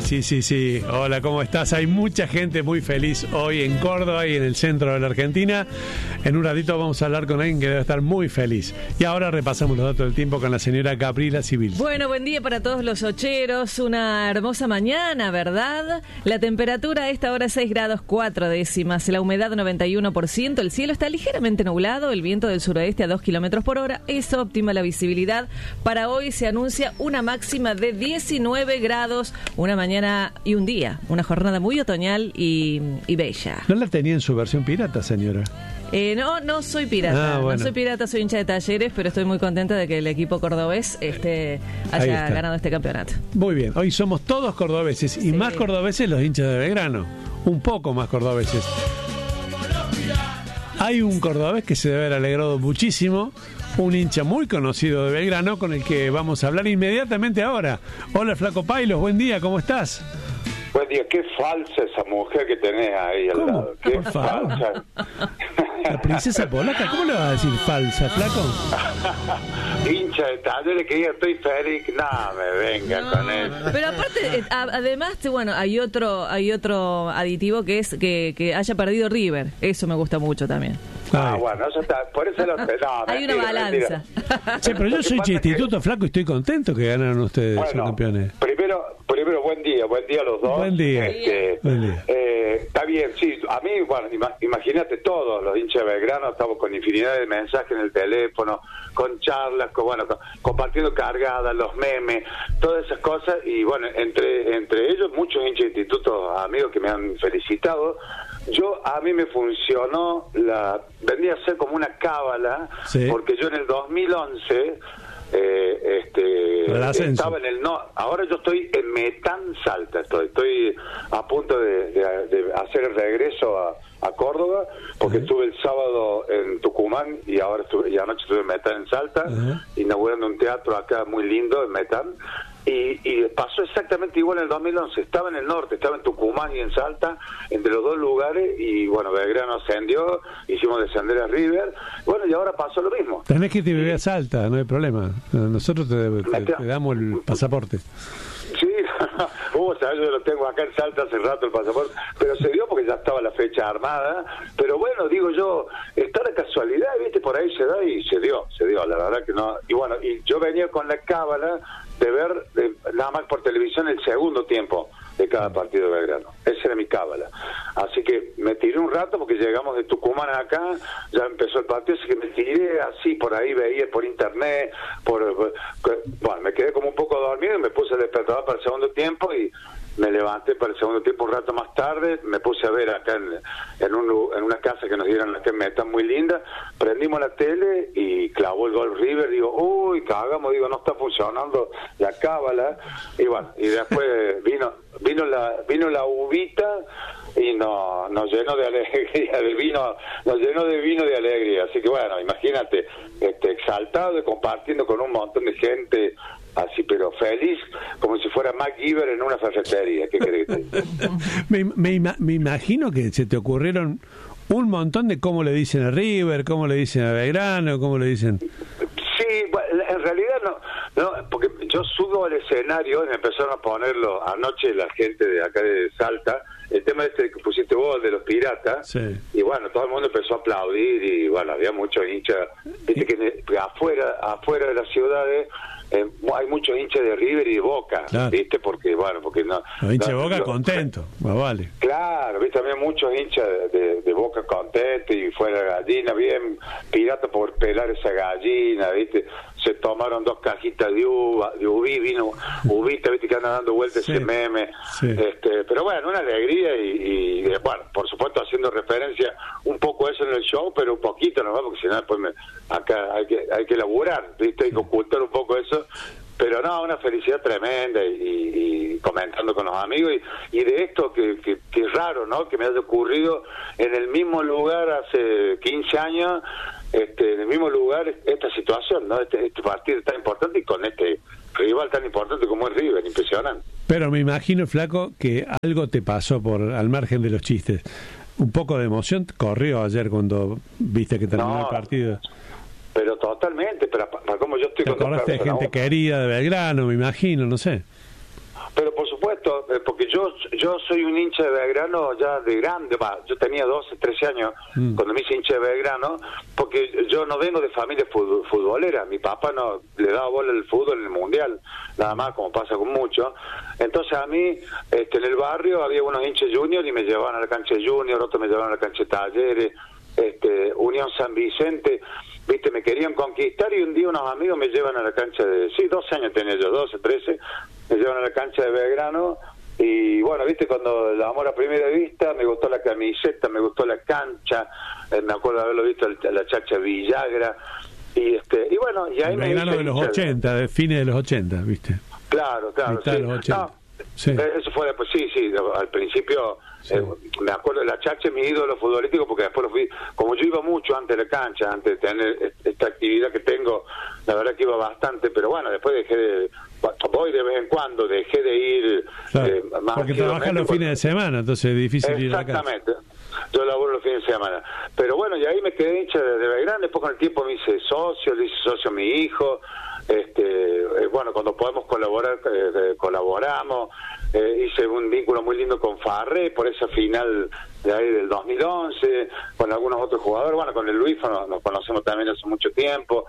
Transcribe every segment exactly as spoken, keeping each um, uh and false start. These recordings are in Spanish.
sí, sí, sí. Hola, ¿cómo estás? Hay mucha gente muy feliz hoy en Córdoba y en el centro de la Argentina. En un ratito vamos a hablar con alguien que debe estar muy feliz. Y ahora repasamos los datos del tiempo con la señora Gabriela Civil. Bueno, buen día para todos los ocheros. Una hermosa mañana, ¿verdad? La temperatura a esta hora seis grados cuatro décimas. La humedad noventa y uno por ciento. El cielo está ligeramente nublado. El viento del suroeste a dos kilómetros por hora. Es óptima la visibilidad. Para hoy se anuncia una máxima de diecinueve grados. Una mañana y un día. Una jornada muy otoñal y, y bella. ¿No la tenía en su versión pirata, señora? Eh, no, no soy pirata, ah, bueno. no soy pirata, soy hincha de Talleres, pero estoy muy contenta de que el equipo cordobés este, haya ganado este campeonato. Muy bien, hoy somos todos cordobeses y sí. Más cordobeses los hinchas de Belgrano, un poco más cordobeses. Hay un cordobés que se debe haber alegrado muchísimo, un hincha muy conocido de Belgrano con el que vamos a hablar inmediatamente ahora. Hola Flaco Pailos, buen día, ¿cómo estás? Buen día, qué falsa esa mujer que tenés ahí al ¿Cómo? lado. Qué Por favor. falsa. La princesa polaca, ¿cómo le vas a decir falsa, Flaco? Hincha de Talleres, que yo estoy feliz. No, me venga no, con eso. Pero aparte, eh, a, además, bueno, hay otro hay otro aditivo que es que, que haya perdido River. Eso me gusta mucho también. Ah, bueno, eso está, por eso lo no, hay mentira, una balanza. Sí, pero yo soy instituto que... Flaco y estoy contento que ganaron ustedes, bueno, son campeones. Primero, primero buen día, buen día a los dos. Buen día. Este, buen día. Eh, está bien, sí, a mí, bueno, ima, imagínate todos los hinchas de Belgrano, estamos con infinidad de mensajes en el teléfono, con charlas, con, bueno, con, compartiendo cargadas, los memes, todas esas cosas, y bueno, entre entre ellos muchos hinchas de institutos, amigos que me han felicitado. Yo, a mí me funcionó, la vendría a ser como una cábala, sí. Porque yo en el dos mil once eh, este estaba en el no, ahora yo estoy en Metán Salta, estoy, estoy a punto de, de, de hacer el regreso a, a Córdoba, porque uh-huh. estuve el sábado en Tucumán y ahora estuve, y anoche estuve en Metán en Salta, uh-huh. inaugurando un teatro acá muy lindo en Metán. Y, y pasó exactamente igual en el dos mil once, estaba en el norte, estaba en Tucumán y en Salta, entre los dos lugares, y bueno, Belgrano ascendió, hicimos descender a River, bueno, y ahora pasó lo mismo. Tenés que irte a Salta, no hay problema, nosotros te, te, te damos el pasaporte. Sí, uh, o sea, yo lo tengo acá en Salta hace rato el pasaporte, pero se dio porque ya estaba la fecha armada, pero bueno, digo yo, está la casualidad, viste, por ahí se da y se dio, se dio, la verdad que no, y bueno, y yo venía con la cábala de ver de, nada más por televisión el segundo tiempo de cada partido de Belgrano. Esa era mi cábala. Así que me tiré un rato porque llegamos de Tucumán acá, ya empezó el partido, así que me tiré así, por ahí veía por internet, por, por bueno, me quedé como un poco dormido y me puse el despertador para el segundo tiempo y me levanté para el segundo tiempo un rato más tarde, me puse a ver acá en, en, un, en una casa que nos dieron acá en Metán muy linda, prendimos la tele y clavó el gol River, digo, uy, cagamos, digo, no está funcionando la cábala, y bueno, y después vino vino la vino la uvita y no, nos llenó de alegría, de vino, nos llenó de vino de alegría, así que bueno, imagínate, este, exaltado y compartiendo con un montón de gente así, pero feliz, como si fuera MacGyver en una ferretería. ¿Qué crees? me, me, me imagino que se te ocurrieron un montón de cómo le dicen a River, cómo le dicen a Belgrano, cómo le dicen... Sí, bueno, en realidad no, no, porque yo subo al escenario y me empezaron a ponerlo anoche la gente de acá de Salta, el tema este que pusiste vos de los piratas, sí. Y bueno, todo el mundo empezó a aplaudir y bueno, había muchos hinchas, viste que, que afuera, afuera de las ciudades eh, hay muchos hinchas de River y de Boca, claro. ¿Viste? Porque bueno, porque no... Los hinchas no, de Boca no, contentos, más vale. Claro, viste, había muchos hinchas de, de, de Boca contentos y fuera gallina, bien pirata por pelar esa gallina, viste, se tomaron dos cajitas de uva, de uví, vino uvita, viste, que anda dando vueltas sí. ese meme, sí. este, pero bueno, una alegría y, y bueno, por supuesto haciendo referencia un poco a eso en el show, pero un poquito nomás, porque si no después me, acá hay que, hay que laburar, viste, hay que ocultar un poco eso. Pero no, una felicidad tremenda y, y comentando con los amigos y, y de esto que, que, que es raro, ¿no? Que me haya ocurrido en el mismo lugar hace quince años, este, en el mismo lugar esta situación, ¿no? Este, este partido tan importante y con este rival tan importante como es River, impresionante. Pero me imagino, Flaco, que algo te pasó por al margen de los chistes. Un poco de emoción corrió ayer cuando viste que terminó no. el partido. Pero totalmente, pero para como yo estoy con... ¿Te acordaste de gente querida de Belgrano, me imagino, no sé? pero por supuesto, eh, porque yo yo soy un hincha de Belgrano ya de grande, bah, yo tenía doce, trece años mm. cuando me hice hincha de Belgrano, porque yo no vengo de familia fut- futbolera, mi papá no le daba bola al fútbol en el Mundial, nada más, como pasa con muchos. Entonces a mí, este, en el barrio había unos hinchas junior y me llevaban a la cancha de junior, otros me llevaban a la cancha de Talleres, este, Unión San Vicente, viste, me querían conquistar y un día unos amigos me llevan a la cancha de, sí, doce años tenía yo, doce, trece, me llevan a la cancha de Belgrano y bueno, viste, cuando el amor a primera vista, me gustó la camiseta, me gustó la cancha, eh, me acuerdo de haberlo visto a la Chacha Villagra y este y bueno, y ahí el me Belgrano de los ochenta, de fines de los ochenta, viste. Claro, claro, mitad sí. de los ochenta. No, sí. Eso fue después, sí, sí, al principio sí. eh, me acuerdo, la Chacha es mi ídolo futbolístico porque después lo fui, como yo iba mucho antes de la cancha, antes de tener esta actividad que tengo, la verdad que iba bastante, pero bueno, después dejé de, voy de vez en cuando, dejé de ir claro, eh, más porque trabajan los fines de semana, entonces es difícil ir a la cancha. Exactamente. Yo laburo los fines de semana. Pero bueno, y ahí me quedé hincha de, de Belgrano, después con el tiempo me hice socio, le hice socio a mi hijo, este eh, bueno, cuando podemos colaborar, eh, eh, colaboramos, eh, hice un vínculo muy lindo con Farré por esa final de ahí del dos mil once, con algunos otros jugadores, bueno, con el Luis nos, nos conocemos también hace mucho tiempo,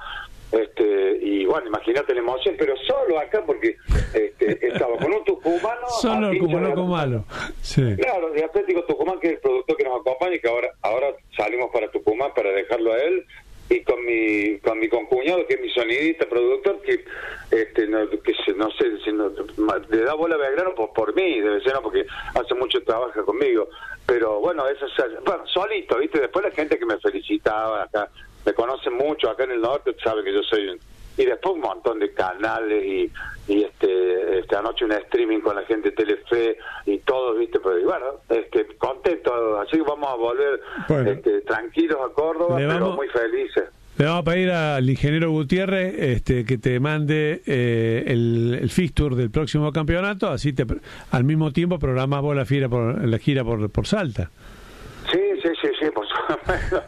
este y bueno, imagínate la emoción, pero solo acá porque este, estaba con un tucumano solo como loco malo, sí. Claro, de Atlético Tucumán, que es el productor que nos acompaña y que ahora ahora salimos para Tucumán para dejarlo a él, y con mi con mi concuñado que es mi sonidista productor que este no, que se, no sé si no, le da bola a Belgrano por por mí, debe ser, no, porque hace mucho trabaja conmigo, pero bueno, eso es, bueno, solito, viste, después la gente que me felicitaba acá, me conocen mucho acá en el norte, sabe que yo soy un, y después un montón de canales y, y este, este anoche un streaming con la gente de Telefe y todo, viste, pero y bueno, este contento, así que vamos a volver bueno, este, tranquilos a Córdoba, pero vamos, muy felices. Le vamos a pedir al ingeniero Gutiérrez este, que te mande eh, el, el fixture del próximo campeonato, así te, al mismo tiempo programás vos la gira por, la gira por, por Salta. Sí, sí, sí, sí, por supuesto.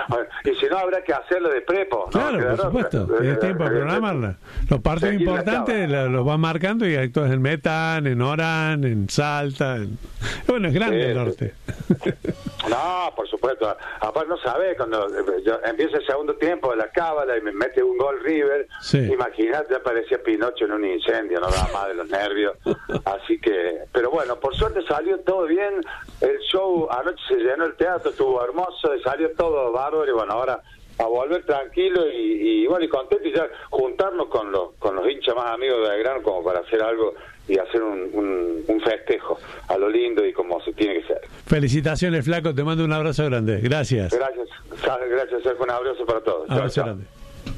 Y si no, habrá que hacerlo de prepo. Claro, ¿no? por supuesto. Tienes tiempo de programarla. Los partidos importantes los vas marcando y actúas en Metán, en Orán, en Salta. En... Bueno, es grande sí, el norte. Sí. No, por supuesto. Aparte, no sabés, cuando yo empieza el segundo tiempo de la cábala y me mete un gol River, sí. Imagínate, aparecía Pinocho en un incendio, no daba más de los nervios. Así que, pero bueno, por suerte salió todo bien. El show anoche se llenó el teatro, estuvo hermoso, salió todo bárbaro y bueno, ahora a volver tranquilo y, y bueno, y contento y ya juntarnos con los con los hinchas más amigos de Belgrano como para hacer algo y hacer un, un, un festejo a lo lindo y como se tiene que ser. Felicitaciones, Flaco, te mando un abrazo grande, gracias. Gracias, gracias, Sergio, un abrazo para todos. Abrazo chao, grande.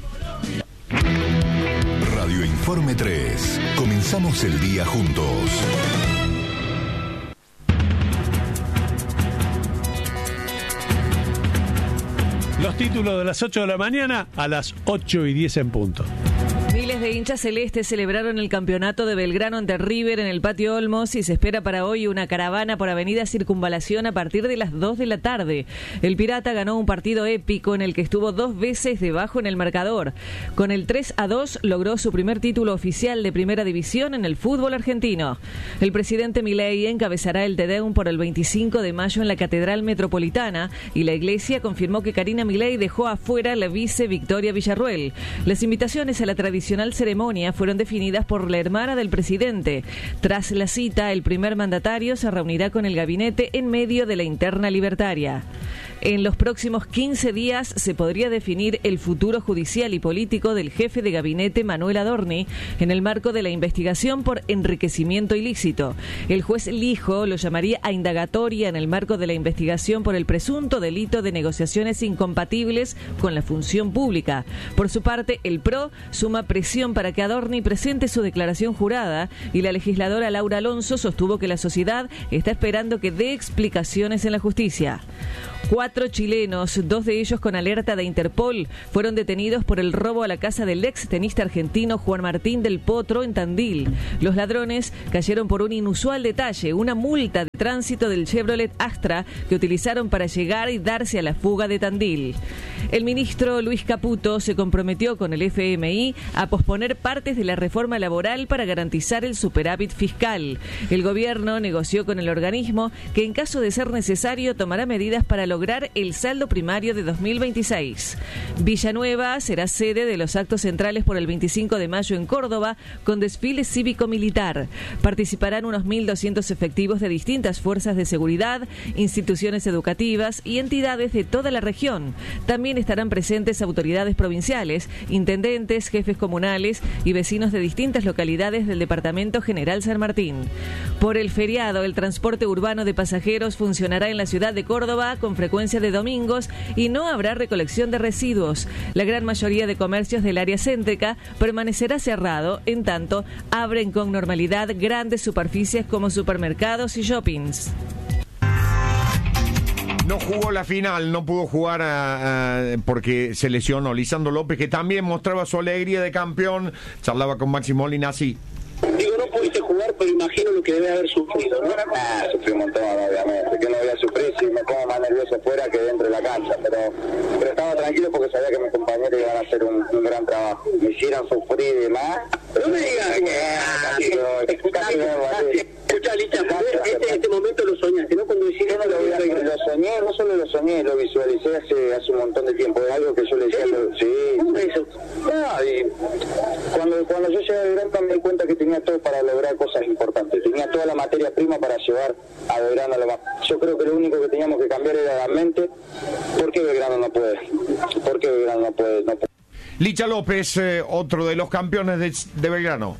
Radio Informe tres, comenzamos el día juntos. Los títulos de las ocho de la mañana a las ocho y diez en punto. Miles de hinchas celestes celebraron el campeonato de Belgrano ante River en el Patio Olmos y se espera para hoy una caravana por Avenida Circunvalación a partir de las dos de la tarde. El Pirata ganó un partido épico en el que estuvo dos veces debajo en el marcador. Con el tres a dos logró su primer título oficial de primera división en el fútbol argentino. El presidente Milei encabezará el Te Deum por el veinticinco de mayo en la Catedral Metropolitana y la Iglesia confirmó que Karina Milei dejó afuera a la vice Victoria Villarruel. Las invitaciones a la tradicional ceremonia fueron definidas por la hermana del presidente. Tras la cita, el primer mandatario se reunirá con el gabinete en medio de la interna libertaria. En los próximos quince días se podría definir el futuro judicial y político del jefe de gabinete Manuel Adorni en el marco de la investigación por enriquecimiento ilícito. El juez Lijo lo llamaría a indagatoria en el marco de la investigación por el presunto delito de negociaciones incompatibles con la función pública. Por su parte, el P R O suma presión para que Adorni presente su declaración jurada y la legisladora Laura Alonso sostuvo que la sociedad está esperando que dé explicaciones en la justicia. Cuatro chilenos, dos de ellos con alerta de Interpol, fueron detenidos por el robo a la casa del ex tenista argentino Juan Martín del Potro en Tandil. Los ladrones cayeron por un inusual detalle, una multa de tránsito del Chevrolet Astra que utilizaron para llegar y darse a la fuga de Tandil. El ministro Luis Caputo se comprometió con el F M I a posponer partes de la reforma laboral para garantizar el superávit fiscal. El gobierno negoció con el organismo que en caso de ser necesario tomará medidas para lograr el saldo primario de dos mil veintiséis. Villanueva será sede de los actos centrales por el veinticinco de mayo en Córdoba con desfile cívico-militar. Participarán unos mil doscientos efectivos de distintas fuerzas de seguridad, instituciones educativas y entidades de toda la región. También estarán presentes autoridades provinciales, intendentes, jefes comunales y vecinos de distintas localidades del Departamento General San Martín. Por el feriado, el transporte urbano de pasajeros funcionará en la ciudad de Córdoba con frecuencia de domingos y no habrá recolección de residuos. La gran mayoría de comercios del área céntrica permanecerá cerrado, en tanto abren con normalidad grandes superficies como supermercados y shoppings. No jugó la final, no pudo jugar a, a, porque se lesionó Lisandro López, que también mostraba su alegría de campeón. Charlaba con Maxi Molina así. Digo, no pudiste jugar, pero imagino lo que debe haber sufrido, ¿no? Ah, sufrí un montón, obviamente. Que no voy a sufrir si me pongo más nervioso afuera que dentro de la cancha. Pero, pero estaba tranquilo porque sabía que mis compañeros iban a hacer un, un gran trabajo. Me hicieron sufrir y demás. No me digas que... Escucha, Licha, este, este momento lo soñaste, ¿no? Cuando hiciste no lo, lo, lo soñé, no solo lo soñé, lo visualicé hace, hace un montón de tiempo. Es algo que yo le decía... ¿Sí? Lo, sí. ¿Cómo es eso? No, y cuando, cuando yo llegué a Belgrano me di cuenta que tenía todo para lograr cosas importantes. Tenía toda la materia prima para llevar a Belgrano a lo más. Yo creo que lo único que teníamos que cambiar era la mente. ¿Por qué Belgrano no puede? ¿Por qué Belgrano no puede? No puede? Licha López, eh, otro de los campeones de, de Belgrano.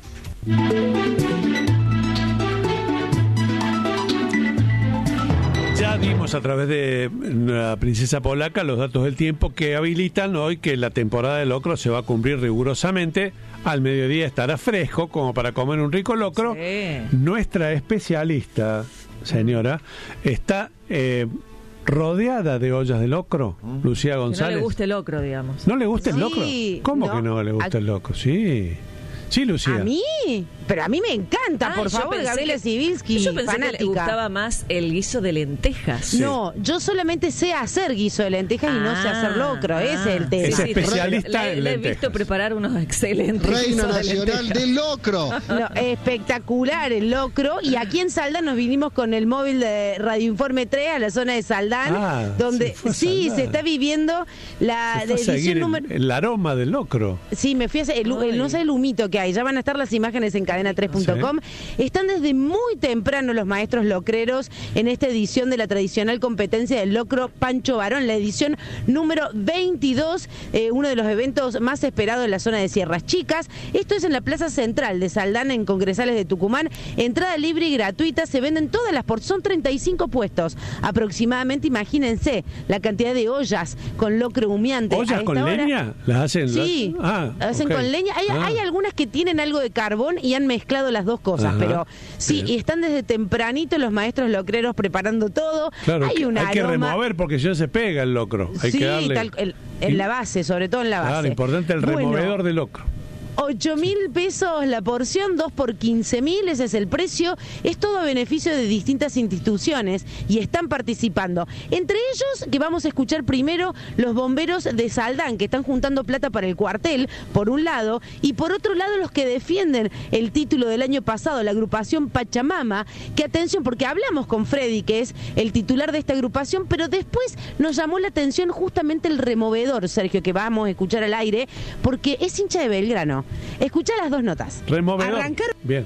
Ya dimos a través de la princesa polaca los datos del tiempo que habilitan hoy que la temporada de locro se va a cumplir rigurosamente. Al mediodía estará fresco como para comer un rico locro. Sí. Nuestra especialista, señora, está eh, rodeada de ollas de locro, mm. Lucía González. Que no le gusta el locro, digamos. ¿No le gusta sí, el locro? ¿Cómo no, que no le gusta a... el locro? Sí. Sí, Lucía. ¿A mí? Pero a mí me encanta, ah, por favor, Gabriela Sibilski, Yo pensé fanática. que le gustaba más el guiso de lentejas. Sí. No, yo solamente sé hacer guiso de lentejas ah, y no sé hacer locro, ah, ese es el tema. Es especialista le, en le, lentejas. Le he visto preparar unos excelentes Reino Nacional de del Locro. No, espectacular el locro. Y aquí en Saldán nos vinimos con el móvil de Radio Informe tres a la zona de Saldán, ah, donde se sí, Saldán. Se está viviendo la se edición el, número... el aroma del locro. Sí, me fui a hacer, el, el, no sé el humito que hay, ya van a estar las imágenes en cadena tres punto com. ¿Sí? Están desde muy temprano los maestros locreros en esta edición de la tradicional competencia del locro Pancho Barón, la edición número veintidós, eh, uno de los eventos más esperados en la zona de Sierras Chicas. Esto es en la Plaza Central de Saldán, en Congresales de Tucumán. Entrada libre y gratuita, se venden todas las por son treinta y cinco puestos aproximadamente. Imagínense la cantidad de ollas con locro humeante. ¿Ollas con hora, leña? ¿Las hacen? Sí, las... Ah, hacen okay. con leña. Hay, ah. hay algunas que tienen algo de carbón y han mezclado las dos cosas. Ajá. Pero sí, y están desde tempranito los maestros locreros preparando todo. Claro, hay un hay aroma... que remover porque si no se pega el locro. Hay sí, que darle... tal, el, en la base, sobre todo en la base. Claro, importante el bueno, removedor de locro. ocho mil pesos la porción, dos por quince mil, ese es el precio. Es todo a beneficio de distintas instituciones y están participando. Entre ellos, que vamos a escuchar primero, los bomberos de Saldán, que están juntando plata para el cuartel, por un lado, y por otro lado los que defienden el título del año pasado, la agrupación Pachamama, que atención, porque hablamos con Freddy, que es el titular de esta agrupación, pero después nos llamó la atención justamente el removedor, Sergio, que vamos a escuchar al aire, porque es hincha de Belgrano. Escuchá las dos notas. Removedor. Arrancaron. Bien.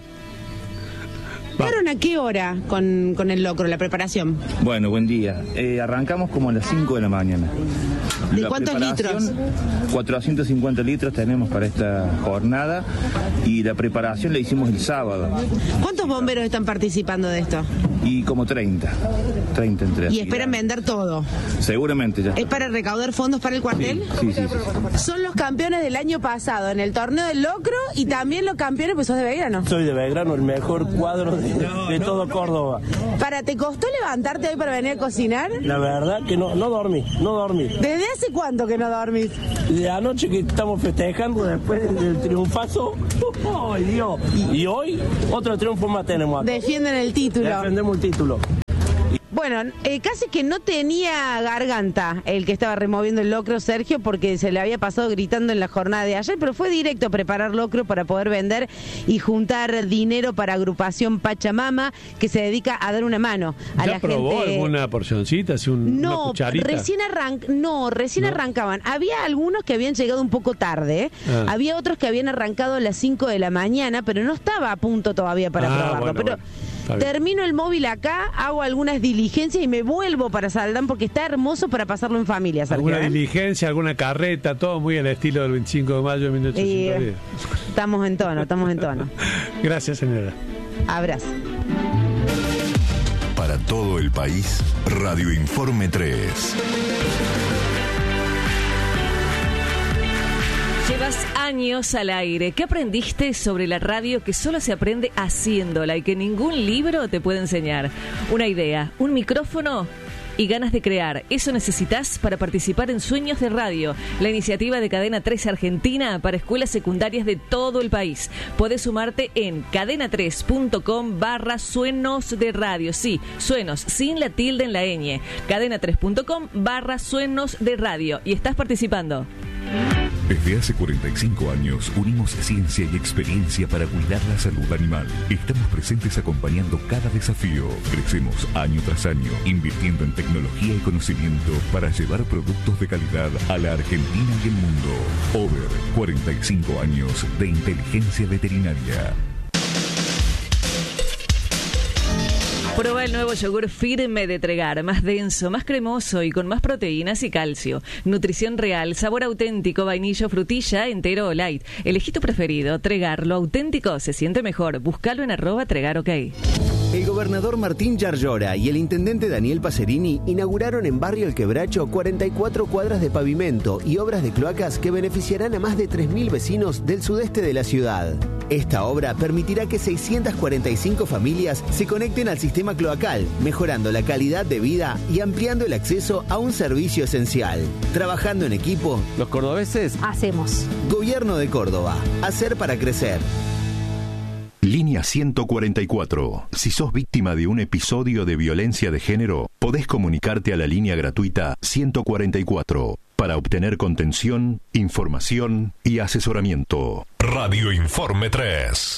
¿Arrancaron a qué hora con, con el locro, la preparación? Bueno, buen día. Eh, arrancamos como a las cinco de la mañana. ¿De la cuántos litros? cuatrocientos cincuenta litros tenemos para esta jornada y la preparación la hicimos el sábado. ¿Cuántos bomberos están participando de esto? y como treinta. treinta entre Y esperan vender todo. Seguramente ya. ¿Es para recaudar fondos para el cuartel? Sí, sí, sí, sí. Son los campeones del año pasado en el torneo del Locro y también los campeones, pues sos de Belgrano. Soy de Belgrano, el mejor cuadro de, de todo Córdoba. ¿Para te costó levantarte hoy para venir a cocinar? La verdad que no, no dormí, no dormí. ¿Desde hace cuánto que no dormís? De anoche que estamos festejando después del triunfazo. ¡Oh, Dios! Y hoy otro triunfo más tenemos acá. Defienden el título. Defendemos el título. Bueno, eh, casi que no tenía garganta el que estaba removiendo el locro, Sergio, porque se le había pasado gritando en la jornada de ayer, pero fue directo a preparar locro para poder vender y juntar dinero para agrupación Pachamama, que se dedica a dar una mano a ¿Ya la probó gente. alguna porcioncita, así un, No, una cucharita? recién arran... no, recién ¿No? arrancaban. Había algunos que habían llegado un poco tarde, Ah. había otros que habían arrancado a las cinco de la mañana, pero no estaba a punto todavía para Ah, probarlo. bueno, pero bueno. Está bien. termino el móvil acá, hago algunas diligencias y me vuelvo para Saldán porque está hermoso para pasarlo en familia, Sergio. ¿Alguna ¿eh? diligencia, alguna carreta, todo muy al estilo del veinticinco de mayo de mil ochocientos diez? Y estamos en tono, estamos en tono. Gracias, señora. Abrazo. Para todo el país, Radio Informe tres. Llevas años al aire. ¿Qué aprendiste sobre la radio que solo se aprende haciéndola y que ningún libro te puede enseñar? Una idea, un micrófono y ganas de crear. Eso necesitas para participar en Sueños de Radio, la iniciativa de Cadena tres Argentina para escuelas secundarias de todo el país. Podés sumarte en cadena tres punto com barra suenos de radio. Sí, suenos, sin la tilde en la ñ. cadena tres punto com barra suenos de radio. Y estás participando. Desde hace cuarenta y cinco años unimos ciencia y experiencia para cuidar la salud animal. Estamos presentes acompañando cada desafío. Crecemos año tras año, invirtiendo en tecnología y conocimiento para llevar productos de calidad a la Argentina y el mundo. Over, cuarenta y cinco años de inteligencia veterinaria. Prueba el nuevo yogur firme de Tregar, más denso, más cremoso y con más proteínas y calcio. Nutrición real, sabor auténtico, vainillo, frutilla, entero o light. Elegí tu preferido, Tregar, lo auténtico se siente mejor. Búscalo en arroba Tregar, ok. El gobernador Martín Yarlora y el intendente Daniel Pacerini inauguraron en Barrio El Quebracho cuarenta y cuatro cuadras de pavimento y obras de cloacas que beneficiarán a más de tres mil vecinos del sudeste de la ciudad. Esta obra permitirá que seiscientas cuarenta y cinco familias se conecten al sistema cloacal, mejorando la calidad de vida y ampliando el acceso a un servicio esencial. Trabajando en equipo, los cordobeses hacemos. Gobierno de Córdoba. Hacer para crecer. Línea ciento cuarenta y cuatro. Si sos víctima de un episodio de violencia de género, podés comunicarte a la línea gratuita ciento cuarenta y cuatro para obtener contención, información y asesoramiento. Radio Informe tres.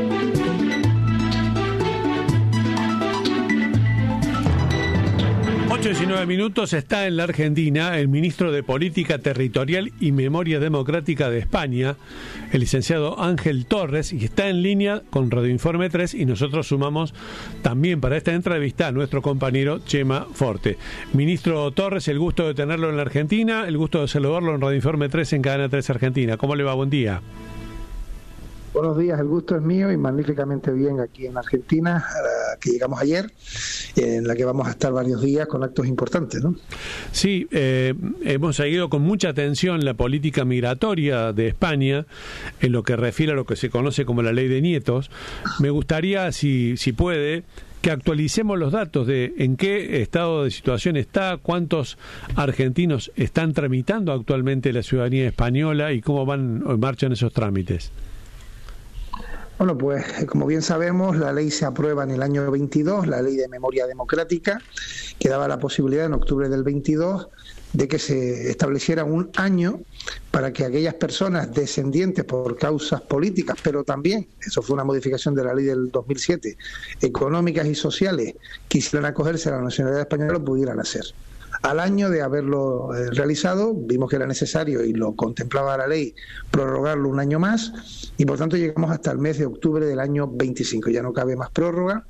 ocho y diecinueve minutos. Está en la Argentina el ministro de Política Territorial y Memoria Democrática de España, el licenciado Ángel Torres, y está en línea con Radio Informe tres, y nosotros sumamos también para esta entrevista a nuestro compañero Chema Forte. Ministro Torres, el gusto de tenerlo en la Argentina, el gusto de saludarlo en Radio Informe tres en Cadena tres Argentina. ¿Cómo le va? Buen día. Buenos días, el gusto es mío y magníficamente bien aquí en Argentina, que llegamos ayer, en la que vamos a estar varios días con actos importantes, ¿no? Sí, eh, hemos seguido con mucha atención la política migratoria de España en lo que refiere a lo que se conoce como la ley de nietos. Me gustaría, si, si puede, que actualicemos los datos de en qué estado de situación está, cuántos argentinos están tramitando actualmente la ciudadanía española y cómo van o marchan esos trámites. Bueno, pues como bien sabemos, la ley se aprueba en el año veintidós, la ley de memoria democrática, que daba la posibilidad en octubre del veintidós de que se estableciera un año para que aquellas personas descendientes por causas políticas, pero también, eso fue una modificación de la ley del dos mil siete, económicas y sociales, quisieran acogerse a la nacionalidad española, lo pudieran hacer. Al año de haberlo eh, realizado, vimos que era necesario, y lo contemplaba la ley, prorrogarlo un año más, y por tanto llegamos hasta el mes de octubre del año veinticinco. Ya no cabe más prórroga,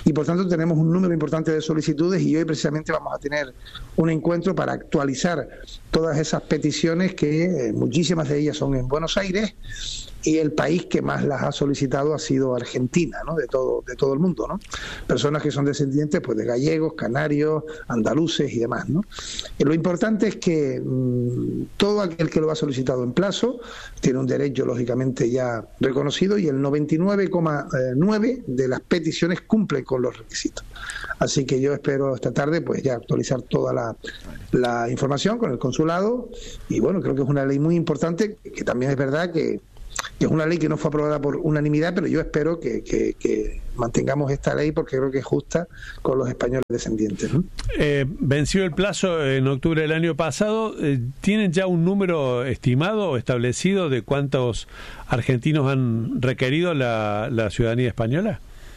y por tanto tenemos un número importante de solicitudes y hoy precisamente vamos a tener un encuentro para actualizar todas esas peticiones, que eh, muchísimas de ellas son en Buenos Aires, y el país que más las ha solicitado ha sido Argentina, ¿no? De todo, de todo el mundo, ¿no? Personas que son descendientes, pues, de gallegos, canarios, andaluces y demás, ¿no? Y lo importante es que mmm, todo aquel que lo ha solicitado en plazo tiene un derecho, lógicamente, ya reconocido, y el noventa y nueve coma nueve de las peticiones cumplen con los requisitos. Así que yo espero esta tarde, pues, ya actualizar toda la, la información con el consulado, y bueno, creo que es una ley muy importante, que también es verdad que que es una ley que no fue aprobada por unanimidad, pero yo espero que, que, que mantengamos esta ley porque creo que es justa con los españoles descendientes, ¿no? Eh, venció el plazo en octubre del año pasado. Eh, ¿Tienen ya un número estimado o establecido de cuántos argentinos han requerido la, la ciudadanía española?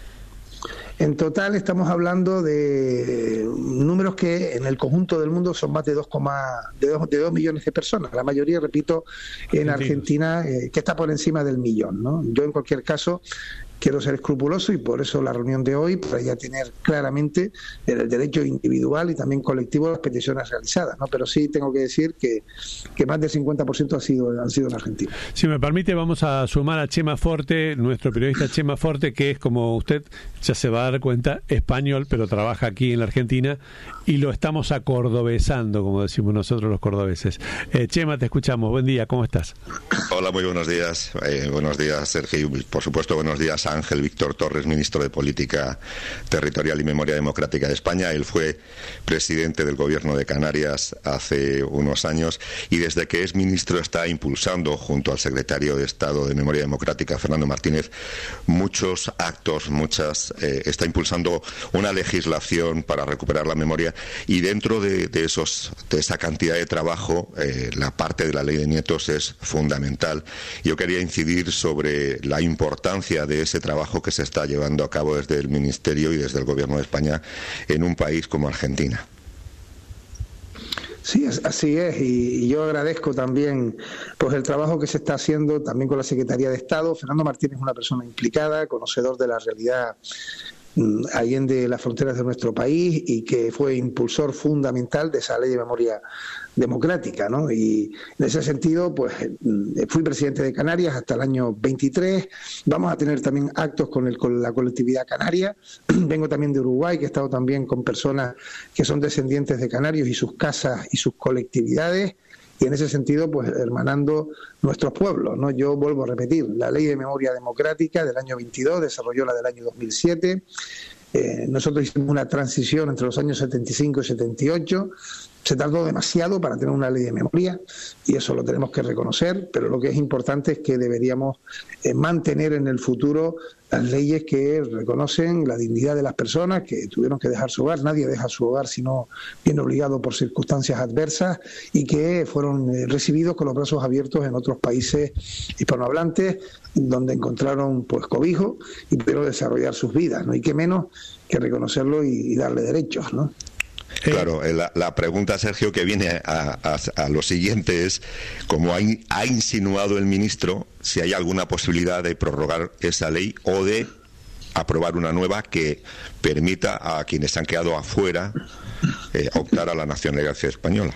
En total estamos hablando de números que en el conjunto del mundo son más de dos, de dos, de dos millones de personas. La mayoría, repito, en Argentina, eh, que está por encima del millón, ¿no? Yo, en cualquier caso, quiero ser escrupuloso, y por eso la reunión de hoy, para ya tener claramente el derecho individual y también colectivo a las peticiones realizadas, ¿no? Pero sí tengo que decir que, que más del cincuenta por ciento ha sido, han sido en Argentina. Si me permite, vamos a sumar a Chema Forte, nuestro periodista Chema Forte, que es, como usted ya se va a dar cuenta, español, pero trabaja aquí en la Argentina, y lo estamos acordobesando, como decimos nosotros los cordobeses. Eh, Chema, te escuchamos. Buen día, ¿cómo estás? Hola, muy buenos días. Eh, buenos días, Sergio. Por supuesto, buenos días, Ángel Víctor Torres, ministro de Política Territorial y Memoria Democrática de España. Él fue presidente del Gobierno de Canarias hace unos años, y desde que es ministro está impulsando, junto al secretario de Estado de Memoria Democrática, Fernando Martínez, muchos actos, muchas eh, está impulsando una legislación para recuperar la memoria, y dentro de, de, esos, de esa cantidad de trabajo, eh, la parte de la ley de nietos es fundamental. Yo quería incidir sobre la importancia de ese trabajo que se está llevando a cabo desde el Ministerio y desde el Gobierno de España en un país como Argentina. Sí, así es, y yo agradezco también, pues, el trabajo que se está haciendo también con la Secretaría de Estado. Fernando Martínez es una persona implicada, conocedor de la realidad allende las fronteras de nuestro país, y que fue impulsor fundamental de esa ley de memoria democrática, ¿no? Y en ese sentido, pues, fui presidente de Canarias hasta el año veintitrés. Vamos a tener también actos con, el, con la colectividad canaria. Vengo también de Uruguay, que he estado también con personas que son descendientes de canarios y sus casas y sus colectividades, y en ese sentido, pues, hermanando nuestros pueblos, ¿no? Yo vuelvo a repetir, la Ley de Memoria Democrática del año veintidós desarrolló la del año dos mil siete. Eh, nosotros hicimos una transición entre los años setenta y cinco y setenta y ocho. Se tardó demasiado para tener una ley de memoria, y eso lo tenemos que reconocer, pero lo que es importante es que deberíamos eh, mantener en el futuro las leyes que reconocen la dignidad de las personas que tuvieron que dejar su hogar. Nadie deja su hogar sino viene obligado por circunstancias adversas, y que fueron eh, recibidos con los brazos abiertos en otros países hispanohablantes, donde encontraron, pues, cobijo y pudieron desarrollar sus vidas, ¿no? Y qué menos que reconocerlo y, y darle derechos, ¿no? Claro, la, la pregunta, Sergio, que viene a, a, a lo siguiente es, como ha, in, ha insinuado el ministro, si hay alguna posibilidad de prorrogar esa ley o de aprobar una nueva que permita a quienes han quedado afuera eh, optar a la nacionalidad española.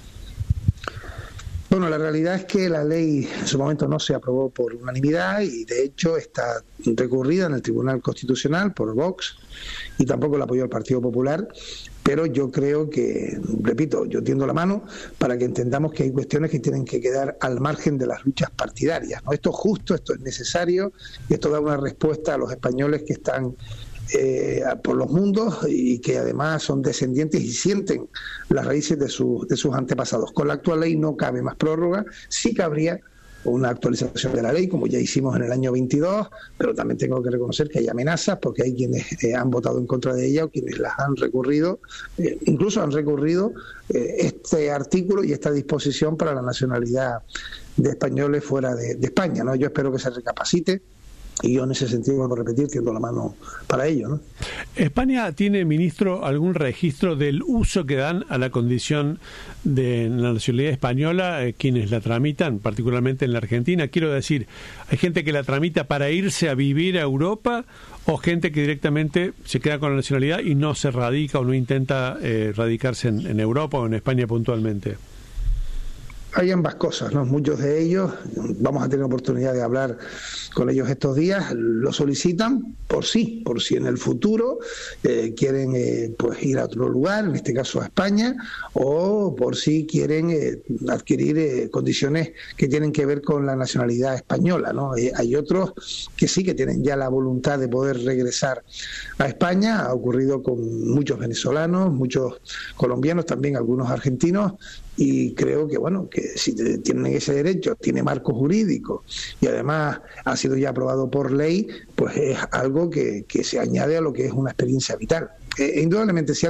Bueno, la realidad es que la ley en su momento no se aprobó por unanimidad, y de hecho está recurrida en el Tribunal Constitucional por Vox, y tampoco la apoyó el Partido Popular. Pero yo creo que, repito, yo tiendo la mano para que entendamos que hay cuestiones que tienen que quedar al margen de las luchas partidarias, ¿no? Esto es justo, esto es necesario, y esto da una respuesta a los españoles que están eh, por los mundos y que además son descendientes y sienten las raíces de, su, de sus antepasados. Con la actual ley no cabe más prórroga, sí cabría una actualización de la ley, como ya hicimos en el año veintidós, pero también tengo que reconocer que hay amenazas, porque hay quienes eh, han votado en contra de ella o quienes las han recurrido, eh, incluso han recurrido eh, este artículo y esta disposición para la nacionalidad de españoles fuera de, de España, ¿no? Yo espero que se recapacite y yo en ese sentido, vuelvo a repetir, tiendo la mano para ello, ¿no? ¿España tiene, ministro, algún registro del uso que dan a la condición de la nacionalidad española eh, quienes la tramitan, particularmente en la Argentina? Quiero decir, ¿hay gente que la tramita para irse a vivir a Europa o gente que directamente se queda con la nacionalidad y no se radica o no intenta eh, radicarse en, en Europa o en España puntualmente? Hay ambas cosas, ¿no? Muchos de ellos, vamos a tener oportunidad de hablar con ellos estos días, lo solicitan por sí, por si en el futuro eh, quieren eh, pues ir a otro lugar, en este caso a España, o por si quieren eh, adquirir eh, condiciones que tienen que ver con la nacionalidad española, ¿no? Eh, hay otros que sí que tienen ya la voluntad de poder regresar a España. Ha ocurrido con muchos venezolanos, muchos colombianos, también algunos argentinos, y creo que bueno, que si tienen ese derecho, tiene marco jurídico y además ha sido ya aprobado por ley, pues es algo que, que se añade a lo que es una experiencia vital. Eh, indudablemente, si